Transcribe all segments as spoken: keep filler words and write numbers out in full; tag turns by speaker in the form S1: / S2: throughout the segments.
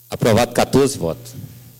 S1: Aprovado, quatorze votos.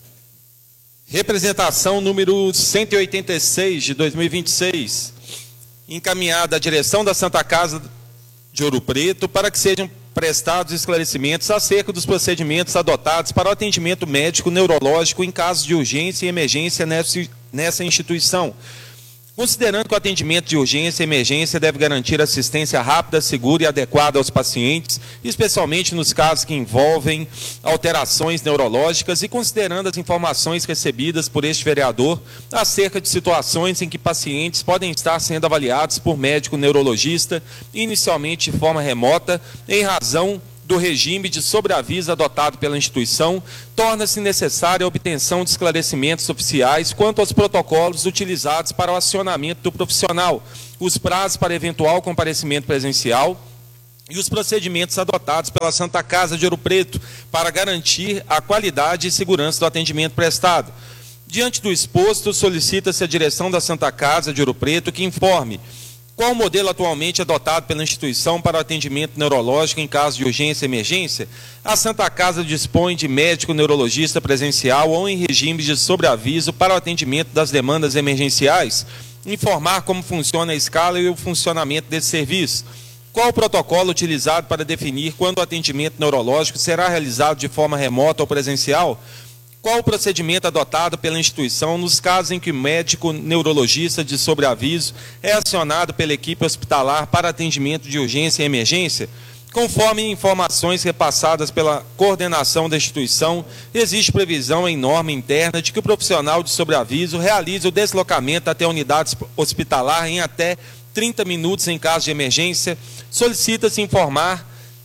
S2: Representação número cento e oitenta e seis de dois mil e vinte e seis, encaminhada à direção da Santa Casa de Ouro Preto para que sejam prestados esclarecimentos acerca dos procedimentos adotados para o atendimento médico neurológico em casos de urgência e emergência nessa, nessa instituição. Considerando que o atendimento de urgência e emergência deve garantir assistência rápida, segura e adequada aos pacientes, especialmente nos casos que envolvem alterações neurológicas, e considerando as informações recebidas por este vereador acerca de situações em que pacientes podem estar sendo avaliados por médico neurologista, inicialmente de forma remota, em razão do regime de sobreaviso adotado pela instituição, torna-se necessária a obtenção de esclarecimentos oficiais quanto aos protocolos utilizados para o acionamento do profissional, os prazos para eventual comparecimento presencial e os procedimentos adotados pela Santa Casa de Ouro Preto para garantir a qualidade e segurança do atendimento prestado. Diante do exposto, solicita-se à direção da Santa Casa de Ouro Preto que informe qual o modelo atualmente adotado pela instituição para o atendimento neurológico em caso de urgência e emergência. A Santa Casa dispõe de médico neurologista presencial ou em regime de sobreaviso para o atendimento das demandas emergenciais. Informar como funciona a escala e o funcionamento desse serviço. Qual o protocolo utilizado para definir quando o atendimento neurológico será realizado de forma remota ou presencial? Qual o procedimento adotado pela instituição nos casos em que o médico neurologista de sobreaviso é acionado pela equipe hospitalar para atendimento de urgência e emergência? Conforme informações repassadas pela coordenação da instituição, existe previsão em norma interna de que o profissional de sobreaviso realize o deslocamento até a unidade hospitalar em até trinta minutos em caso de emergência. Solicita-se informar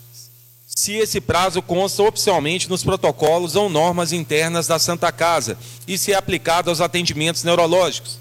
S2: se esse prazo consta oficialmente nos protocolos ou normas internas da Santa Casa e se é aplicado aos atendimentos neurológicos.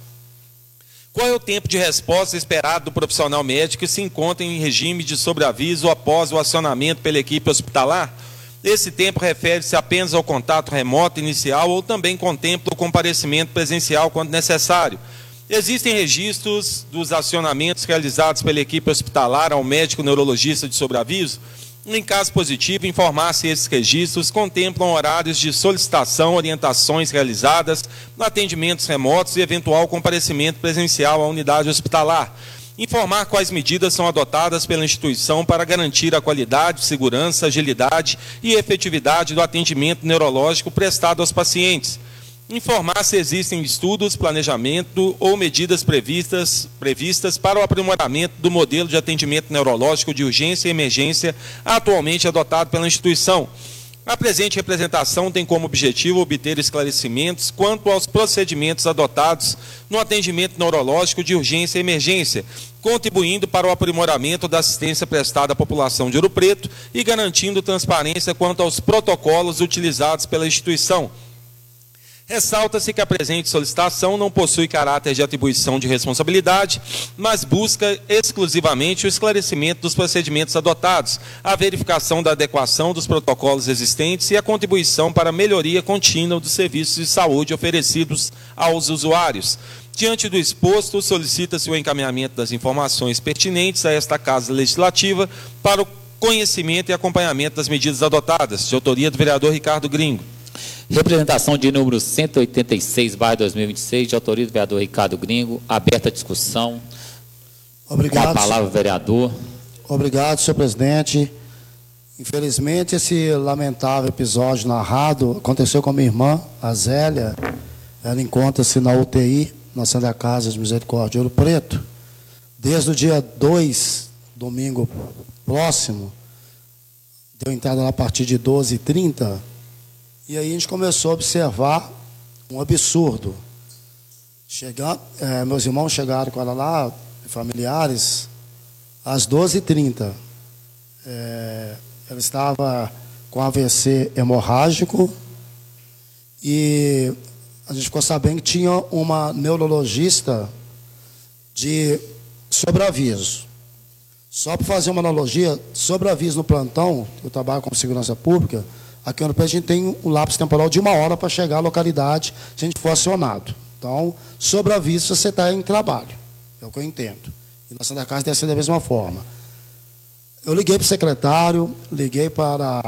S2: Qual é o tempo de resposta esperado do profissional médico que se encontra em regime de sobreaviso após o acionamento pela equipe hospitalar? Esse tempo refere-se apenas ao contato remoto inicial ou também contempla o comparecimento presencial quando necessário? Existem registros dos acionamentos realizados pela equipe hospitalar ao médico neurologista de sobreaviso? Em caso positivo, informar se esses registros contemplam horários de solicitação, orientações realizadas, atendimentos remotos e eventual comparecimento presencial à unidade hospitalar. Informar quais medidas são adotadas pela instituição para garantir a qualidade, segurança, agilidade e efetividade do atendimento neurológico prestado aos pacientes. Informar se existem estudos, planejamento ou medidas previstas, previstas para o aprimoramento do modelo de atendimento neurológico de urgência e emergência atualmente adotado pela instituição. A presente representação tem como objetivo obter esclarecimentos quanto aos procedimentos adotados no atendimento neurológico de urgência e emergência, contribuindo para o aprimoramento da assistência prestada à população de Ouro Preto e garantindo transparência quanto aos protocolos utilizados pela instituição. Ressalta-se que a presente solicitação não possui caráter de atribuição de responsabilidade, mas busca exclusivamente o esclarecimento dos procedimentos adotados, a verificação da adequação dos protocolos existentes e a contribuição para a melhoria contínua dos serviços de saúde oferecidos aos usuários. Diante do exposto, solicita-se o encaminhamento das informações pertinentes a esta Casa Legislativa para o conhecimento e acompanhamento das medidas adotadas, de autoria do vereador Ricardo Gringo.
S1: Representação de número cento e oitenta e seis, barra dois mil e vinte e seis, de autoria do vereador Ricardo Gringo. Aberta a discussão.
S3: Obrigado.
S1: Com a palavra, vereador.
S3: Obrigado, senhor presidente. Infelizmente, esse lamentável episódio narrado aconteceu com a minha irmã, a Zélia. Ela encontra-se na U T I, na Santa Casa de Misericórdia de Ouro Preto. Desde o dia dois, domingo próximo, deu entrada lá a partir de doze e trinta. E aí a gente começou a observar um absurdo. Chegando, é, meus irmãos chegaram com ela lá, familiares, às doze e trinta. É, ela estava com A V C hemorrágico e a gente ficou sabendo que tinha uma neurologista de sobreaviso. Só para fazer uma analogia, sobreaviso no plantão, eu trabalho com segurança pública, aqui no Preto a gente tem um lapso temporal de uma hora para chegar à localidade se a gente for acionado. Então, sobreaviso você está em trabalho, é o que eu entendo. E na Santa Casa deve ser da mesma forma. Eu liguei para o secretário, liguei para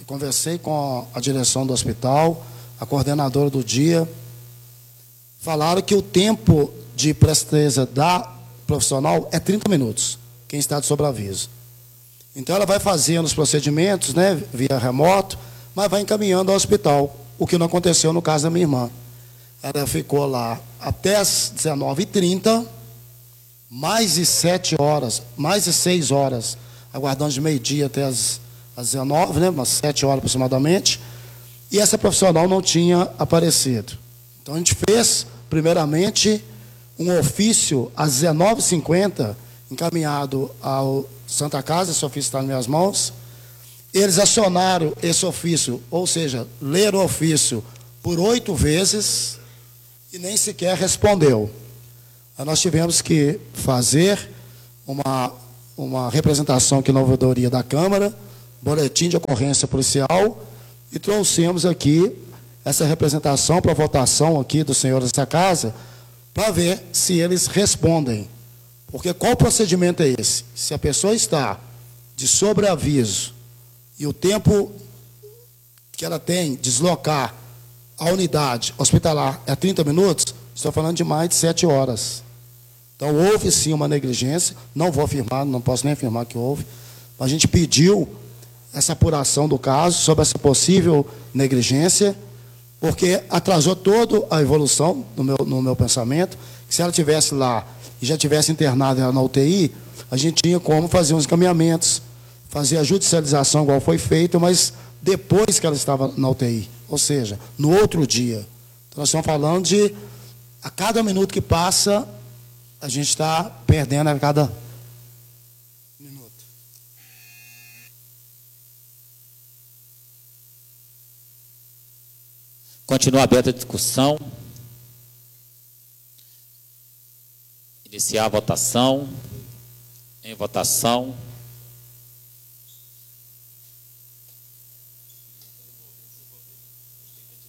S3: conversei com a direção do hospital, a coordenadora do dia, falaram que o tempo de presteza da profissional é trinta minutos, quem está de sobreaviso. Então, ela vai fazendo os procedimentos, né, via remoto, mas vai encaminhando ao hospital, o que não aconteceu no caso da minha irmã. Ela ficou lá até as dezenove e trinta, mais de sete horas, mais de seis horas, aguardando de meio-dia até as, as dezenove, né, umas sete horas aproximadamente, e essa profissional não tinha aparecido. Então, a gente fez, primeiramente, um ofício às dezenove e cinquenta, encaminhado ao Santa Casa, esse ofício está nas minhas mãos. Eles acionaram esse ofício, ou seja, leram o ofício por oito vezes e nem sequer respondeu. Aí nós tivemos que fazer uma, uma representação aqui na ouvidoria da Câmara, boletim de ocorrência policial, e trouxemos aqui essa representação para votação aqui dos senhores dessa casa, para ver se eles respondem. Porque qual procedimento é esse? Se a pessoa está de sobreaviso e o tempo que ela tem de deslocar a unidade hospitalar é trinta minutos, estou falando de mais de sete horas. Então, houve sim uma negligência, não vou afirmar, não posso nem afirmar que houve, mas a gente pediu essa apuração do caso sobre essa possível negligência, porque atrasou toda a evolução no meu, no meu pensamento, que se ela estivesse lá e já tivesse internada na U T I, a gente tinha como fazer uns encaminhamentos, fazer a judicialização igual foi feito, mas depois que ela estava na U T I, ou seja, no outro dia. Então, nós estamos falando de, a cada minuto que passa, a gente está perdendo a cada minuto.
S1: Continua aberta a discussão. Iniciar a votação. Em votação.